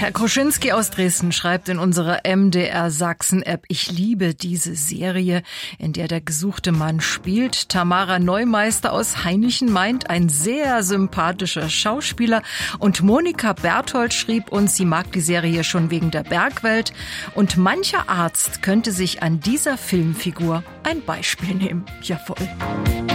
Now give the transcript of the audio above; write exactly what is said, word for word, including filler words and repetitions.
Herr Kruschinski aus Dresden schreibt in unserer M D R Sachsen-App: Ich liebe diese Serie, in der der gesuchte Mann spielt. Tamara Neumeister aus Hainichen meint, ein sehr sympathischer Schauspieler. Und Monika Berthold schrieb uns, sie mag die Serie schon wegen der Bergwelt. Und mancher Arzt könnte sich an dieser Filmfigur ein Beispiel nehmen. Jawohl.